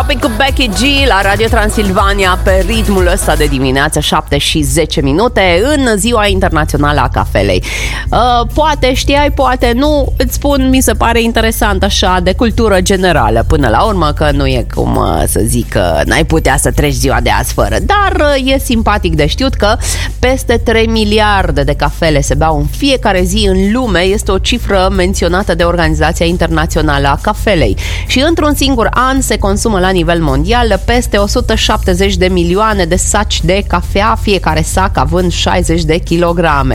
Tropic cu Becky G la Radio Transilvania pe ritmul ăsta de dimineață, 7:10 în ziua internațională a cafelei. Poate știai, poate nu, îți spun, mi se pare interesant așa de cultură generală până la urmă, că nu e cum să zic că n-ai putea să treci ziua de azi fără, dar e simpatic de știut că peste 3 miliarde de cafele se beau în fiecare zi în lume. Este o cifră menționată de Organizația Internațională a Cafelei și într-un singur an se consumă la nivel mondial peste 170 de milioane de saci de cafea, fiecare sac având 60 de kilograme.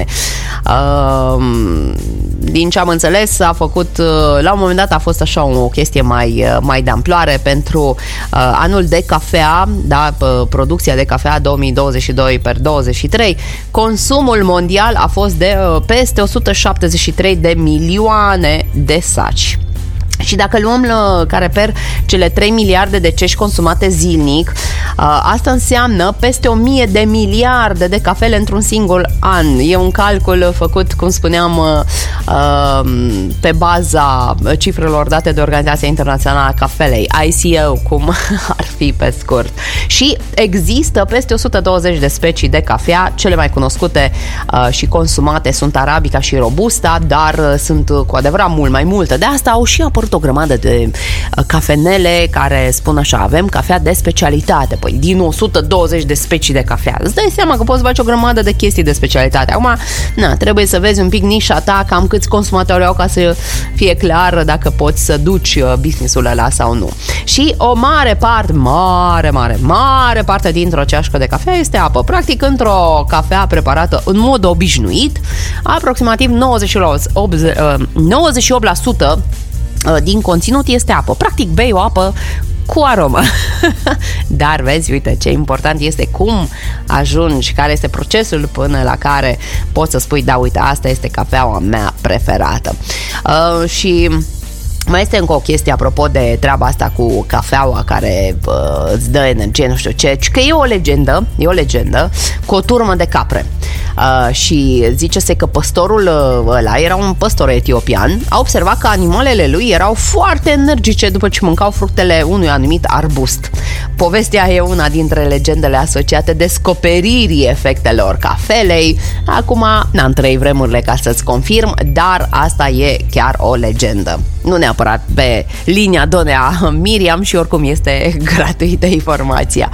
Din ce am înțeles, a făcut, la un moment dat a fost așa o chestie mai de amploare pentru anul de cafea, da, producția de cafea 2022/23. Consumul mondial a fost de peste 173 de milioane de saci. Și dacă luăm ca reper cele 3 miliarde de cești consumate zilnic, asta înseamnă peste 1000 de miliarde de cafele într-un singur an. E un calcul făcut, cum spuneam, pe baza cifrelor date de Organizația Internațională a Cafelei, ICO, cum ar fi pe scurt. Și există peste 120 de specii de cafea. Cele mai cunoscute și consumate sunt Arabica și Robusta, dar sunt cu adevărat mult mai multe. De asta au și apărut o grămadă de cafenele care spun așa: avem cafea de specialitate. Păi din 120 de specii de cafea îți dai seama că poți face o grămadă de chestii de specialitate. Acum, trebuie să vezi un pic nișa ta, cam câți consumatori au, ca să fie clar dacă poți să duci business-ul ăla sau nu. Și o mare parte dintr-o ceașcă de cafea este apă. Practic, într-o cafea preparată în mod obișnuit, aproximativ 98% din conținut este apă. Practic bei o apă cu aromă. Dar vezi, uite, ce important este cum ajungi, care este procesul până la care poți să spui: da, uite, asta este cafeaua mea preferată. Și mai este încă o chestie apropo de treaba asta cu cafeaua care îți dă energie, nu știu ce, că e o legendă cu o turmă de capre. Și zice-se că păstorul ăla era un păstor etiopian. A observat că animalele lui erau foarte energice după ce mâncau fructele unui anumit arbust. Povestea e una dintre legendele asociate descoperirii efectelor cafelei. Acum n-am trăit vremurile ca să-ți confirm, dar asta e chiar o legendă. Nu neapărat pe linia Donea Miriam și oricum este gratuită informația.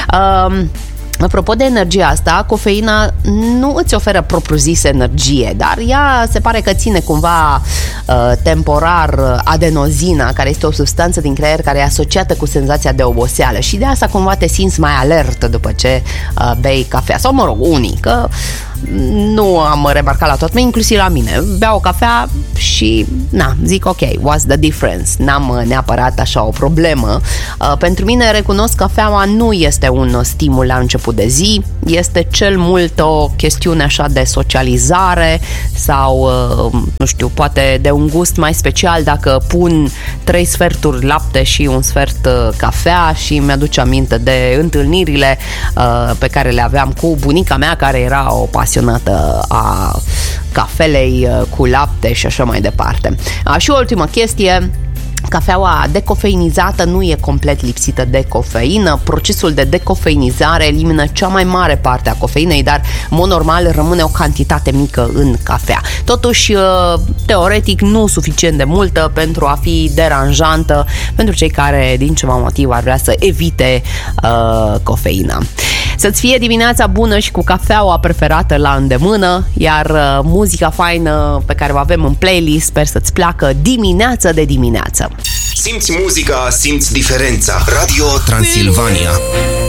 Apropo de energia asta, cofeina nu îți oferă propriu-zis energie, dar ea se pare că ține cumva temporar adenozina, care este o substanță din creier care e asociată cu senzația de oboseală și de asta cumva te simți mai alertă după ce bei cafea. Sau, mă rog, unii, că nu am remarcat la toată, inclusiv la mine. Beau o cafea și, zic ok, what's the difference? N-am neapărat așa o problemă. Pentru mine, recunosc, cafeaua nu este un stimul la început de zi, este cel mult o chestiune așa de socializare sau, nu știu, poate de un gust mai special dacă pun 3 sferturi lapte și un sfert cafea și mi-aduce aminte de întâlnirile pe care le aveam cu bunica mea, care era o pasionată a cafelei cu lapte și așa mai departe. Și o ultimă chestie: cafeaua decofeinizată nu e complet lipsită de cofeină. Procesul de decofeinizare elimină cea mai mare parte a cofeinei, dar, în mod normal, rămâne o cantitate mică în cafea. Totuși, teoretic, nu suficient de multă pentru a fi deranjantă pentru cei care, din ceva motiv, ar vrea să evite cofeina. Să-ți fie dimineața bună și cu cafeaua preferată la îndemână, iar muzica faină pe care o avem în playlist sper să-ți placă dimineață de dimineață. Simți muzica, simți diferența. Radio Transilvania.